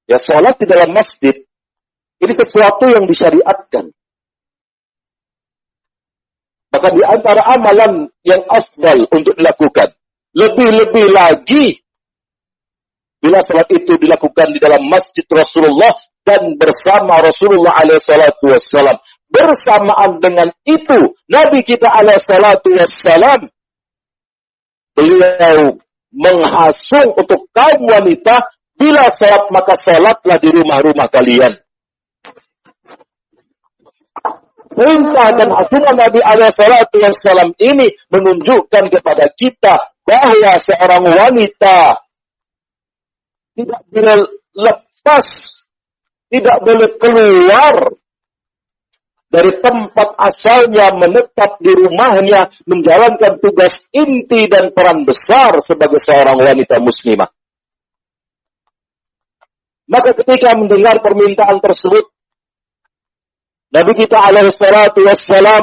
Ya, sholat di dalam masjid ini sesuatu yang disyariatkan. Maka di antara amalan yang afdal untuk dilakukan, lebih-lebih lagi bila salat itu dilakukan di dalam masjid Rasulullah dan bersama Rasulullah alaihi salatu wassalam. Bersamaan dengan itu, Nabi kita alaihi salatu wassalam, beliau menghasung untuk kaum wanita, bila salat maka salatlah di rumah-rumah kalian. Perintah dan hasungan Nabi alaihi salatu wassalam ini menunjukkan kepada kita bahwa seorang wanita tidak boleh lepas, tidak boleh keluar dari tempat asalnya, menetap di rumahnya, menjalankan tugas inti dan peran besar sebagai seorang wanita muslimah. Maka ketika mendengar permintaan tersebut, Nabi kita alaihi salatu wassalam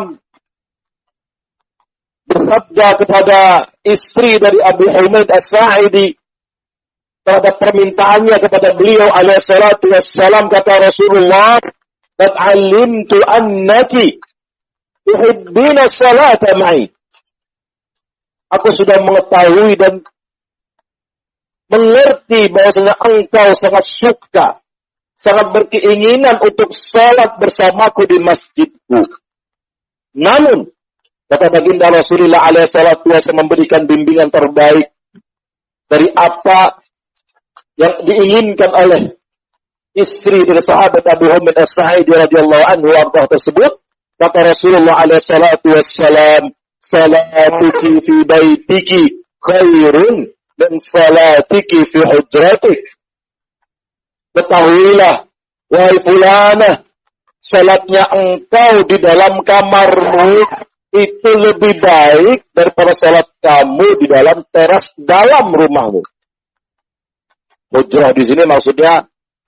bersabda kepada istri dari Abu Humaid As-Sa'idi terhadap permintaannya kepada beliau alaihi salatu wassalam, kata Rasulullah, "Qad 'allimtu annaki tuhibbina salata ma'i." Aku sudah mengetahui dan mengerti bahwasanya engkau sangat suka, sangat berkeinginan untuk salat bersamaku di masjidku. Namun, kata baginda Rasulullah alaihi salatu wasallam memberikan bimbingan terbaik dari apa yang diinginkan oleh istri dari sahabat Abu Humaid As-Sa'idi radhiyallahu anhu warḍah tersebut. Kata Rasulullah alaihi salatu wassalam, "Salatuki fi baitiki khairun min salatiki fi hujratik." Ketahuilah, wahai fulanah, salatnya engkau di dalam kamarmu itu lebih baik daripada salat kamu di dalam teras dalam rumahmu. Hujrah di sini maksudnya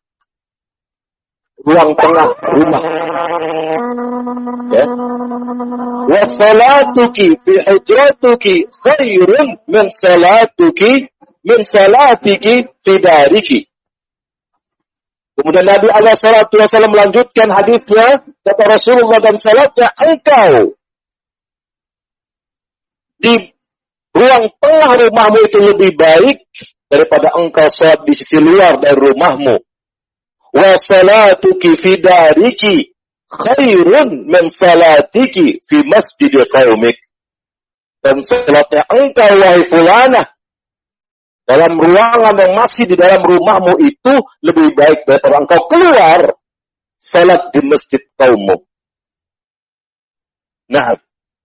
ruang tengah rumah. Ya. Wa salatuki fi hujratuki khairun min salatiki fi dariki. Kemudian Nabi alaihi salatu wasallam melanjutkan hadisnya, kata Rasulullah, dan salatnya engkau di ruang tengah rumahmu itu lebih baik daripada engkau salat di sisi luar dari rumahmu. Wa salatuki fi dariki khairun min salatiki fi masjid qaumik. Dan salatnya engkau, wahai fulanah, dalam ruangan yang masih di dalam rumahmu itu lebih baik daripada engkau keluar salat di masjid kaummu. Nah,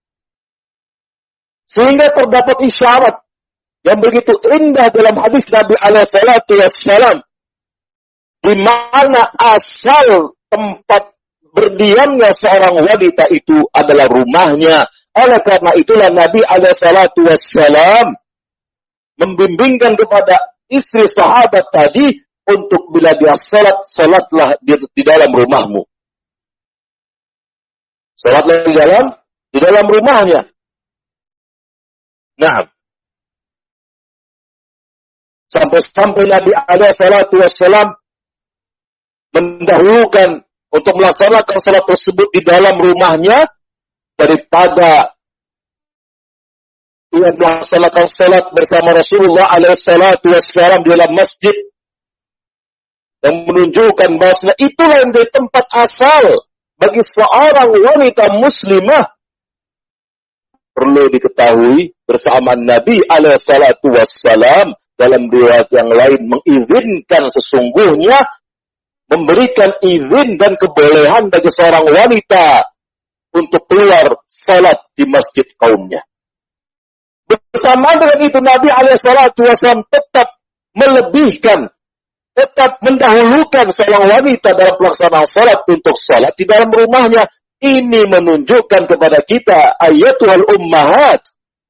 sehingga terdapat isyarat yang begitu indah dalam hadis Nabi alaihi salatu wassalam, di mana asal tempat berdiamnya seorang wanita itu adalah rumahnya. Oleh karena itulah Nabi alaihi salatu wassalam membimbingkan kepada istri sahabat tadi untuk bila dia salat, salatlah di dalam rumahmu. Salatlah di dalam rumahnya. Nah, sampai Nabi alaihi salatu wassalam mendahulukan untuk melaksanakan salat tersebut di dalam rumahnya daripada ia melaksanakan salat bersama Rasulullah alaihi salatu wassalam di dalam masjid, dan menunjukkan bahwa itulah yang menjadi tempat asal bagi seorang wanita muslimah. Perlu diketahui bersama Nabi alaihi salatu wassalam dalam riwayat yang lain mengizinkan, sesungguhnya memberikan izin dan kebolehan bagi seorang wanita untuk keluar salat di masjid kaumnya. Bersama dengan itu Nabi alaihi salatu wasallam tetap melebihkan, tetap mendahulukan seorang wanita dalam pelaksanaan salat untuk salat di dalam rumahnya. Ini menunjukkan kepada kita, ayatul ummahat,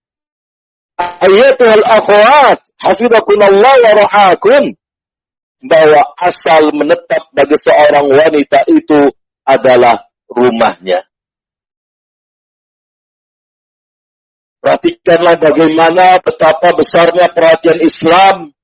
ayatul akhwat, hafizakumullah wa ra'akum, bahwa asal menetap bagi seorang wanita itu adalah rumahnya. Perhatikanlah bagaimana betapa besarnya perhatian Islam